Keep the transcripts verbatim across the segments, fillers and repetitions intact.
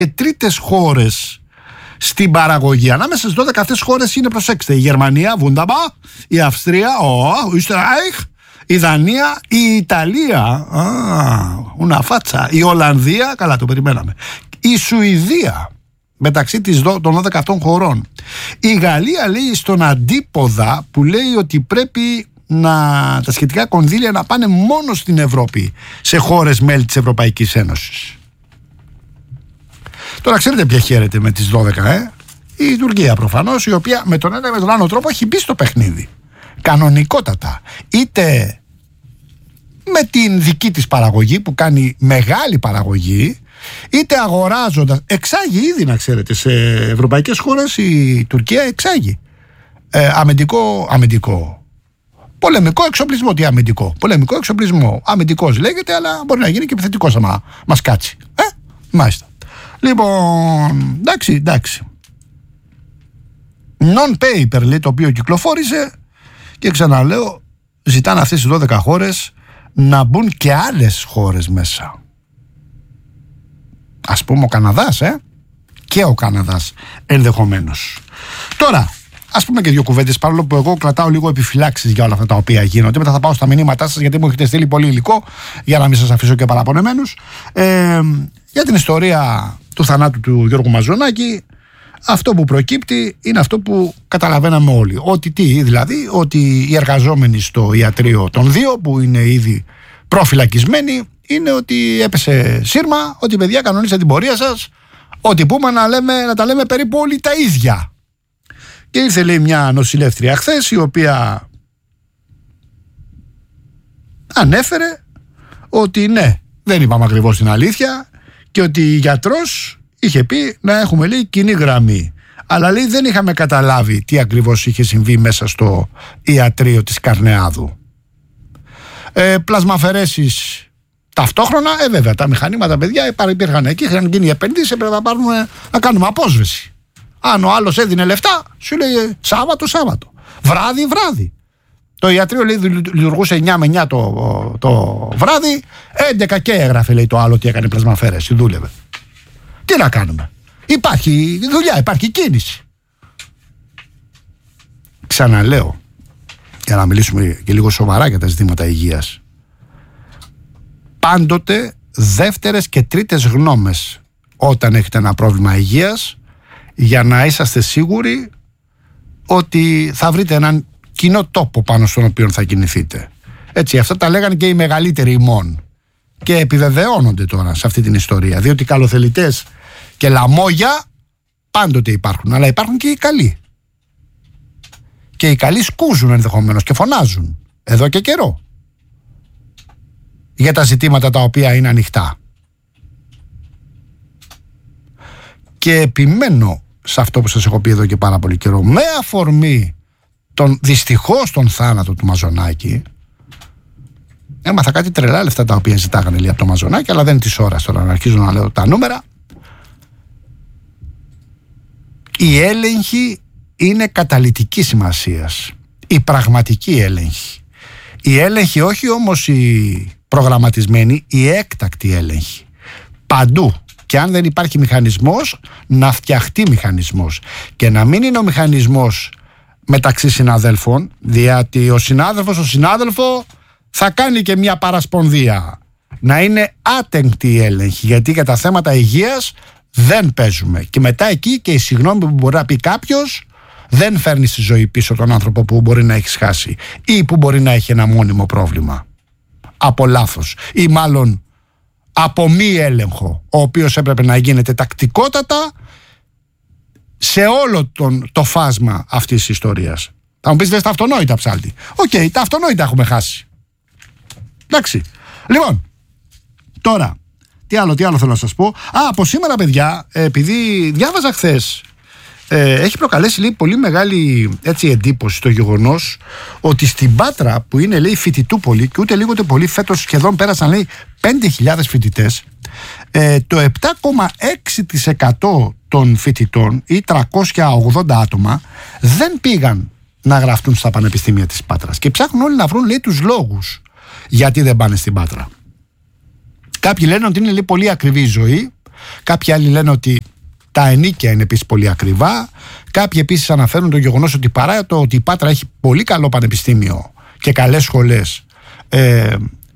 και τρίτες χώρες στην παραγωγή. Ανάμεσα στις δώδεκα αυτές χώρες είναι, προσέξτε, η Γερμανία, Βούνταμπα, η Αυστρία, ο Ισραήλ, η Δανία, η Ιταλία, α, ουνά φάτσα, η Ολλανδία, καλά το περιμέναμε, η Σουηδία, μεταξύ της, των δώδεκα αυτών χωρών. Η Γαλλία λέει στον αντίποδα που λέει ότι πρέπει να, τα σχετικά κονδύλια να πάνε μόνο στην Ευρώπη, σε χώρες μέλη της Ευρωπαϊκής Ένωσης. Τώρα ξέρετε ποια χαίρεται με τις δώδεκα, ε? Η Τουρκία προφανώς, η οποία με τον ένα ή με τον άλλο τρόπο έχει μπει στο παιχνίδι. Κανονικότατα. Είτε με την δική της παραγωγή που κάνει μεγάλη παραγωγή, είτε αγοράζοντας. Εξάγει ήδη, να ξέρετε, σε ευρωπαϊκές χώρες η Τουρκία εξάγει ε, αμυντικό, αμυντικό πολεμικό εξοπλισμό. Τι αμυντικό? Πολεμικό εξοπλισμό. Αμυντικός λέγεται, αλλά μπορεί να γίνει και επιθετικός άμα μας κάτσει. Ε, μάλιστα. Λοιπόν, εντάξει, εντάξει. Non-paper λέει το οποίο κυκλοφόρησε και ξαναλέω, ζητάνε αυτές οι δώδεκα χώρες να μπουν και άλλες χώρες μέσα. Ας πούμε ο Καναδάς, ε? Και ο Καναδάς ενδεχομένως. Τώρα, ας πούμε και δύο κουβέντες, παρόλο που εγώ κρατάω λίγο επιφυλάξεις για όλα αυτά τα οποία γίνονται. Μετά θα πάω στα μηνύματά σας, γιατί μου έχετε στείλει πολύ υλικό, για να μην σας αφήσω και παραπονεμένους. Ε, για την ιστορία του θανάτου του Γιώργου Μαζονάκη, αυτό που προκύπτει είναι αυτό που καταλαβαίναμε όλοι. Ότι τι, δηλαδή, ότι οι εργαζόμενοι στο ιατρείο των δύο, που είναι ήδη προφυλακισμένοι, είναι ότι έπεσε σύρμα, ότι παιδιά κανονίστε την πορεία σας, ότι πούμε να, λέμε, να τα λέμε περίπου όλοι τα ίδια. Και ήρθε, λέει, μια νοσηλεύτρια χθες, η οποία ανέφερε ότι ναι, δεν είπαμε ακριβώς την αλήθεια και ότι η γιατρός είχε πει να έχουμε, λέει, κοινή γραμμή. Αλλά, λέει, δεν είχαμε καταλάβει τι ακριβώς είχε συμβεί μέσα στο ιατρείο της Καρνεάδου. Ε, πλασμαφαιρέσεις ταυτόχρονα, ε, βέβαια, τα μηχανήματα, παιδιά, υπήρχαν εκεί, είχαν γίνει επενδύσεις, έπρεπε να, πάρουμε, να κάνουμε απόσβεση. Αν ο άλλος έδινε λεφτά, σου λέει Σάββατο, Σάββατο. Βράδυ, βράδυ. Το ιατρείο, λέει, λειτουργούσε εννιά με εννιά το, το βράδυ, έντεκα και έγραφε, λέει, το άλλο ότι έκανε πλασμαφαίρεση, δούλευε. Τι να κάνουμε? Υπάρχει δουλειά, υπάρχει κίνηση. Ξαναλέω, για να μιλήσουμε και λίγο σοβαρά για τα ζητήματα υγείας. Πάντοτε δεύτερες και τρίτες γνώμες όταν έχετε ένα πρόβλημα υγείας, για να είσαστε σίγουροι ότι θα βρείτε έναν κοινό τόπο πάνω στον οποίο θα κινηθείτε. Έτσι, αυτά τα λέγανε και οι μεγαλύτεροι ημών και επιβεβαιώνονται τώρα σε αυτή την ιστορία, διότι καλοθελητές και λαμόγια πάντοτε υπάρχουν, αλλά υπάρχουν και οι καλοί. Και οι καλοί σκούζουν ενδεχομένως και φωνάζουν εδώ και καιρό για τα ζητήματα τα οποία είναι ανοιχτά. Και επιμένω σε αυτό που σας έχω πει εδώ και πάρα πολύ καιρό, με αφορμή τον, δυστυχώς τον θάνατο του Μαζονάκη. Έμαθα κάτι τρελά λεφτά τα οποία ζητάγανε, λέει, από το Μαζονάκη, αλλά δεν είναι της ώρας τώρα να αρχίζω να λέω τα νούμερα. Η έλεγχη είναι καταλυτική σημασίας. Η πραγματική έλεγχη. Η έλεγχη, όχι όμως η προγραμματισμένη, η έκτακτη έλεγχη. Παντού. Και αν δεν υπάρχει μηχανισμός, να φτιαχτεί μηχανισμός. Και να μην είναι ο μηχανισμός μεταξύ συναδέλφων, διότι ο συνάδελφος, ο συνάδελφο θα κάνει και μια παρασπονδία. Να είναι άτεγκτη η έλεγχη, γιατί για τα θέματα υγείας δεν παίζουμε. Και μετά εκεί και η συγγνώμη που μπορεί να πει κάποιος δεν φέρνει στη ζωή πίσω τον άνθρωπο που μπορεί να έχει χάσει ή που μπορεί να έχει ένα μόνιμο πρόβλημα από λάθος ή μάλλον από μη έλεγχο, ο οποίος έπρεπε να γίνεται τακτικότατα σε όλο τον, το φάσμα αυτής της ιστορίας. Θα μου πεις, δεν στα αυτονόητα, ψάλτη. Οκ, okay, τα αυτονόητα έχουμε χάσει. Εντάξει. Λοιπόν, τώρα, τι άλλο, τι άλλο θέλω να σας πω. Α, από σήμερα, παιδιά, επειδή διάβαζα χθες, ε, έχει προκαλέσει, λέει, πολύ μεγάλη, έτσι, εντύπωση το γεγονός ότι στην Πάτρα, που είναι, λέει, φοιτητούπολη, και ούτε λίγο ούτε πολύ, φέτος σχεδόν πέρασαν, λέει, πέντε χιλιάδες φοιτητές, ε, το επτά κόμμα έξι τοις εκατό των φοιτητών ή τριακόσια ογδόντα άτομα δεν πήγαν να γραφτούν στα πανεπιστήμια της Πάτρας και ψάχνουν όλοι να βρουν, λέει, τους λόγους γιατί δεν πάνε στην Πάτρα. Κάποιοι λένε ότι είναι, λέει, πολύ ακριβή η ζωή, Κάποιοι άλλοι λένε ότι τα ενοίκια είναι επίσης πολύ ακριβά. Κάποιοι επίσης αναφέρουν το γεγονός ότι παρά το ότι η Πάτρα έχει πολύ καλό πανεπιστήμιο και καλές σχολές, ε,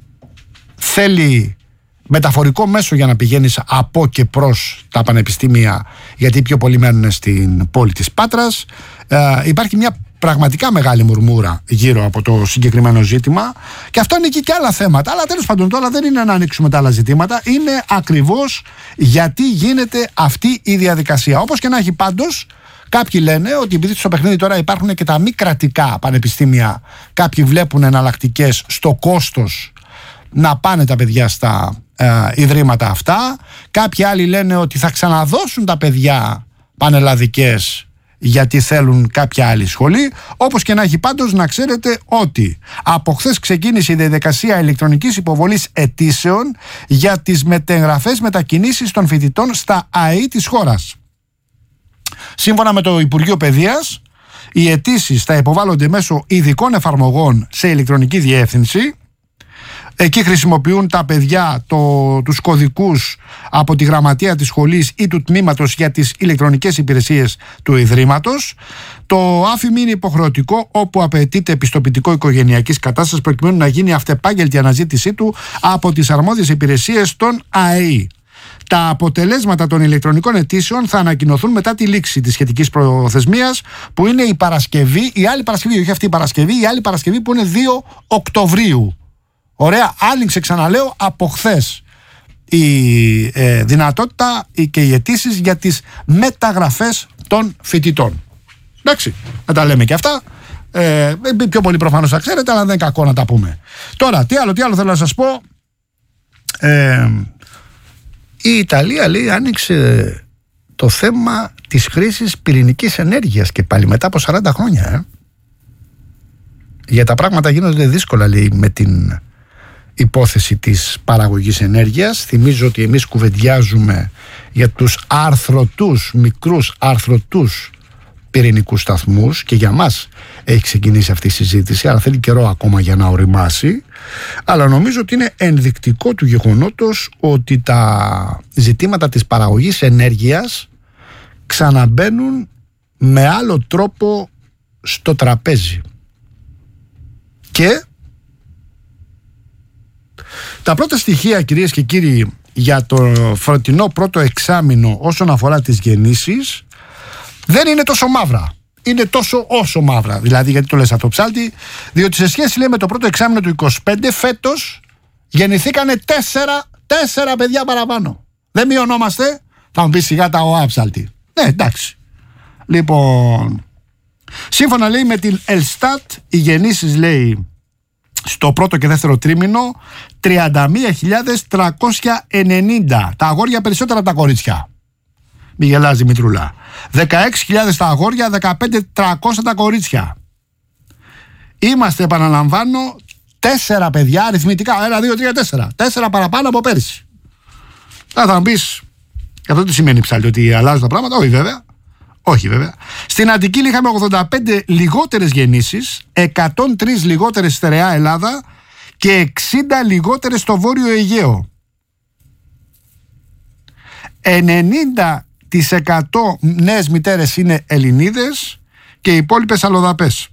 θέλει μεταφορικό μέσο για να πηγαίνεις από και προς τα πανεπιστήμια, γιατί πιο πολλοί μένουν στην πόλη της Πάτρας. Ε, υπάρχει μια πραγματικά μεγάλη μουρμούρα γύρω από το συγκεκριμένο ζήτημα, και αυτό είναι και άλλα θέματα. Αλλά τέλος πάντων, τώρα δεν είναι να ανοίξουμε τα άλλα ζητήματα, είναι ακριβώς γιατί γίνεται αυτή η διαδικασία. Όπως και να έχει, πάντως, κάποιοι λένε ότι επειδή στο παιχνίδι τώρα υπάρχουν και τα μη κρατικά πανεπιστήμια, κάποιοι βλέπουν εναλλακτικές στο κόστος να πάνε τα παιδιά στα ε, ιδρύματα αυτά. Κάποιοι άλλοι λένε ότι θα ξαναδώσουν τα παιδιά πανελλαδικές γιατί θέλουν κάποια άλλη σχολή. Όπως και να έχει, πάντως, να ξέρετε ότι από χθες ξεκίνησε η διαδικασία ηλεκτρονικής υποβολής αιτήσεων για τις μετεγγραφές μετακινήσεις των φοιτητών στα ΑΕΗ της χώρας. Σύμφωνα με το Υπουργείο Παιδείας, οι αιτήσεις θα υποβάλλονται μέσω ειδικών εφαρμογών σε ηλεκτρονική διεύθυνση. Εκεί χρησιμοποιούν τα παιδιά το, τους κωδικούς από τη γραμματεία της σχολής ή του τμήματος για τις ηλεκτρονικές υπηρεσίες του Ιδρύματος. Το άφημι είναι υποχρεωτικό όπου απαιτείται επιστοποιητικό οικογενειακής κατάστασης προκειμένου να γίνει αυτεπάγγελτη αναζήτησή του από τις αρμόδιες υπηρεσίες των ΑΕΗ. Τα αποτελέσματα των ηλεκτρονικών αιτήσεων θα ανακοινωθούν μετά τη λήξη της σχετικής προθεσμίας, που είναι η Παρασκευή, η άλλη Παρασκευή, όχι αυτή η Παρασκευή, η άλλη Παρασκευή που είναι δύο Οκτωβρίου. Ωραία, άνοιξε, ξαναλέω, από χθες η ε, δυνατότητα και οι αιτήσεις για τις μεταγραφές των φοιτητών. Εντάξει, να τα λέμε και αυτά. Ε, πιο πολύ προφανώς τα ξέρετε, αλλά δεν είναι κακό να τα πούμε. Τώρα, τι άλλο, τι άλλο θέλω να σας πω. Ε, η Ιταλία, λέει, άνοιξε το θέμα της χρήσης πυρηνικής ενέργειας και πάλι μετά από σαράντα χρόνια. Ε. Για τα πράγματα γίνονται δύσκολα, λέει, με την υπόθεση της παραγωγής ενέργειας. Θυμίζω ότι εμείς κουβεντιάζουμε για τους άρθρωτους, μικρούς άρθρωτους πυρηνικούς σταθμούς, και για μας έχει ξεκινήσει αυτή η συζήτηση, αλλά θέλει καιρό ακόμα για να οριμάσει. Αλλά νομίζω ότι είναι ενδεικτικό του γεγονότος ότι τα ζητήματα της παραγωγής ενέργειας ξαναμπαίνουν με άλλο τρόπο στο τραπέζι. Και τα πρώτα στοιχεία, κυρίες και κύριοι, για το φετινό πρώτο εξάμηνο όσον αφορά τις γεννήσεις δεν είναι τόσο μαύρα. Είναι τόσο όσο μαύρα. Δηλαδή, γιατί το λες αυτό, Ψάλτη? Διότι σε σχέση, λέει, με το πρώτο εξάμηνο του είκοσι πέντε, φέτος γεννηθήκανε τέσσερα, τέσσερα παιδιά παραπάνω. Δεν μειωνόμαστε? Θα μου πει σιγά τα ΟΑ, Ψάλτη. Ναι, εντάξει. Λοιπόν, σύμφωνα, λέει, με την Ελστάτ, οι γεννήσεις, λέει, στο πρώτο και δεύτερο τρίμηνο τριάντα μία χιλιάδες τριακόσια ενενήντα. Τα αγόρια περισσότερα από τα κορίτσια. Μη γελάζει, Μητρούλα. δεκαέξι χιλιάδες τα αγόρια, δεκαπέντε χιλιάδες τριακόσια τα κορίτσια. Είμαστε, επαναλαμβάνω, τέσσερα παιδιά αριθμητικά. Ένα, δύο, τρία, τέσσερα. Τέσσερα παραπάνω από πέρυσι. Θα, θα μου πεις, αυτό τι σημαίνει, Ψάλτη, ότι αλλάζουν τα πράγματα? Όχι, βέβαια. Όχι, βέβαια. Στην Αττική είχαμε ογδόντα πέντε λιγότερες γεννήσεις, εκατόν τρεις λιγότερες στερεά Ελλάδα και εξήντα λιγότερες στο Βόρειο Αιγαίο. ενενήντα τοις εκατό νέες μητέρες είναι Ελληνίδες και οι υπόλοιπες αλλοδαπές.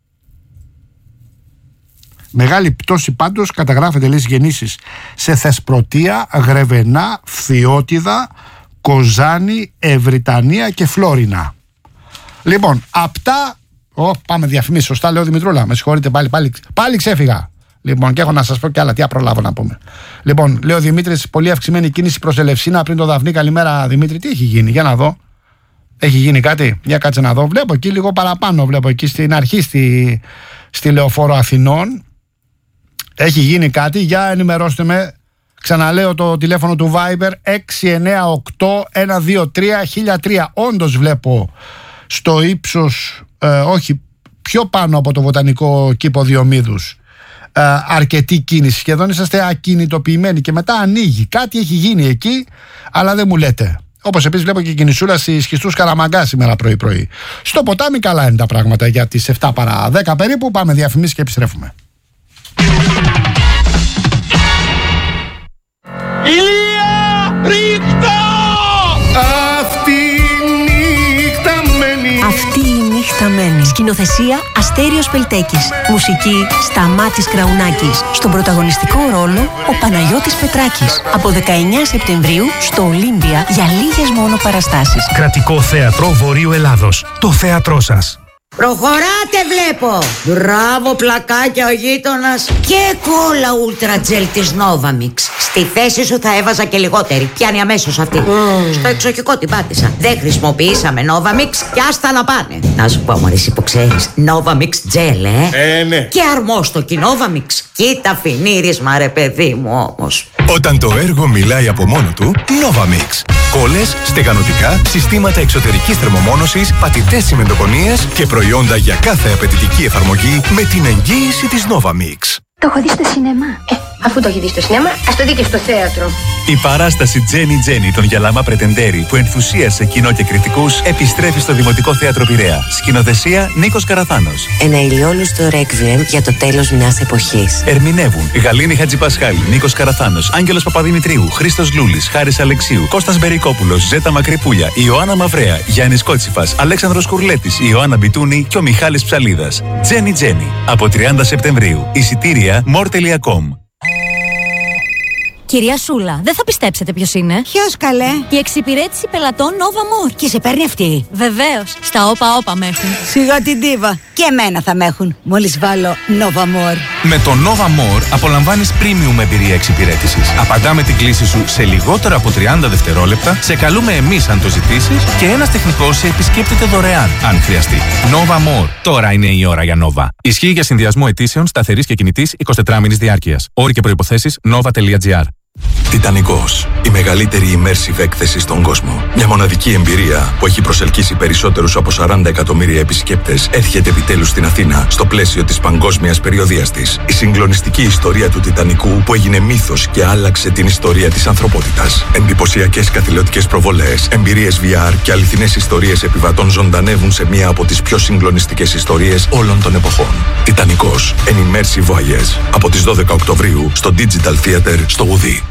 Μεγάλη πτώση πάντως καταγράφεται, λέει, γεννήσεις σε Θεσπρωτεία, Γρεβενά, Φθιώτιδα, Κοζάνη, Ευρυτανία και Φλόρινα. Λοιπόν, αυτά. Ω, πάμε διαφημίσεις. Σωστά λέω, Δημητρούλα? Με συγχωρείτε, πάλι, πάλι, πάλι ξέφυγα. Λοιπόν, και έχω να σας πω κι άλλα. Τι απρολάβω να πούμε. Λοιπόν, λέω Δημήτρης, πολύ αυξημένη κίνηση προς Ελευσίνα πριν το Δαφνί. Καλημέρα, Δημήτρη. Τι έχει γίνει? Για να δω. Έχει γίνει κάτι? Για κάτσε να δω. Βλέπω εκεί λίγο παραπάνω. Βλέπω εκεί στην αρχή στη, στη Λεωφόρο Αθηνών. Έχει γίνει κάτι? Για ενημερώστε με. Ξαναλέω το τηλέφωνο του Viber έξι εννιά οκτώ ένα δύο τρία χίλια τρία. Όντως βλέπω στο ύψος, ε, όχι, πιο πάνω από το βοτανικό κήπο Διομήδους, ε, αρκετή κίνηση. Σχεδόν είσαστε ακινητοποιημένοι και μετά ανοίγει. Κάτι έχει γίνει εκεί, αλλά δεν μου λέτε. Όπως επίσης βλέπω και κινησούλα στις Σχιστούς Καραμαγκά σήμερα πρωί-πρωί. Στο ποτάμι καλά είναι τα πράγματα για τις επτά παρά δέκα περίπου. Πάμε διαφημίσεις και επιστρέφουμε. Ηλία, ρίχτα! Σκηνοθεσία Αστέριος Πελτέκης. Μουσική Σταμάτης Κραουνάκης. Στον πρωταγωνιστικό ρόλο ο Παναγιώτης Πετράκης. Από δεκαεννέα Σεπτεμβρίου στο Ολύμπια για λίγες μόνο παραστάσεις. Κρατικό Θέατρο Βορείου Ελλάδος. Το θέατρό σας. Προχωράτε βλέπω. Μπράβο πλακάκια ο γείτονας. Και κόλλα ούλτρα τζελ της Novamix. Στη θέση σου θα έβαζα και λιγότερη. Πιάνει αμέσως αυτή. mm. Στο εξοχικό την πάτησα. Δεν χρησιμοποιήσαμε Novamix και άστα να πάνε. Να σου πω μωρή που ξέρεις, Novamix τζελ ε. Ε ναι. Και αρμόστοκι Novamix. Κοίτα φινίρισμα ρε παιδί μου όμως. Όταν το έργο μιλάει από μόνο του, Novamix. Κόλλες, στεγανοτικά, συστήματα εξωτερικής θερμομόνωσης, πατητές τσιμεντοκονίες και προϊόντα για κάθε απαιτητική εφαρμογή με την εγγύηση της Novamix. Το έχω δει στο σινεμά. Ε, αφού το έχει δει στο σινεμά, ας το δει και στο θέατρο. Η παράσταση Τζένι Τζένι των Γιαλάμα Πρετεντέρη που ενθουσίασε κοινό και κριτικούς επιστρέφει στο Δημοτικό Θέατρο Πειραιά. Σκηνοθεσία Νίκος Καραθάνος. Ένα ηλιόλουστο ρέκβιεμ για το τέλος μιας εποχής. Ερμηνεύουν Γαλήνη Χατζηπασχάλη, Νίκος Καραθάνος, Άγγελος Παπαδημητρίου, Χρήστος Λούλης, Χάρης Αλεξίου, Κώστας Μπερικόπουλος, Ζέτα Μακρυπούλια, Ιωάννα Μαυρέα, Γιάννης Κότσιφας, Αλέξανδρος Κουρλέτης, Ιωάννα Μπιτούνη και ο Μιχάλης Ψαλίδας. Τζένι Τζένι από τριάντα Σεπτεμβρίου. Εισιτήρια μορ τελεία κομ. Κυρία Σούλα, δεν θα πιστέψετε ποιος είναι. Ποιος καλέ? Η εξυπηρέτηση πελατών Nova More. Και σε παίρνει αυτή? Βεβαίως. Στα όπα όπα με έχουν. Σιγά την τίβα. Και εμένα θα με έχουν. Μόλις βάλω Nova More. Με το Nova More απολαμβάνεις premium εμπειρία εξυπηρέτησης. Απαντάμε την κλήση σου σε λιγότερο από τριάντα δευτερόλεπτα. Σε καλούμε εμείς αν το ζητήσεις. Και ένας τεχνικός σε επισκέπτεται δωρεάν αν χρειαστεί. Nova More. Τώρα είναι η ώρα για Nova. Ισχύει για συνδυασμό αιτήσεων σταθερής και κινητής εικοσιτετράωρης διάρκειας. Όροι και προϋποθέσεις nova τελεία gr. Τιτανικός, η μεγαλύτερη immersive έκθεση στον κόσμο. Μια μοναδική εμπειρία που έχει προσελκύσει περισσότερους από σαράντα εκατομμύρια επισκέπτες έρχεται επιτέλους στην Αθήνα στο πλαίσιο της παγκόσμιας περιοδείας της. Η συγκλονιστική ιστορία του Τιτανικού που έγινε μύθος και άλλαξε την ιστορία της ανθρωπότητας. Εντυπωσιακές καθηλωτικές προβολές, εμπειρίες βι αρ και αληθινές ιστορίες επιβατών ζωντανεύουν σε μία από τις πιο συγκλονιστικές ιστορίες όλων των εποχών. Τιτανικός, an immersive voyage. Από τις δώδεκα Οκτωβρίου στο Digital Theater στο Ουδί.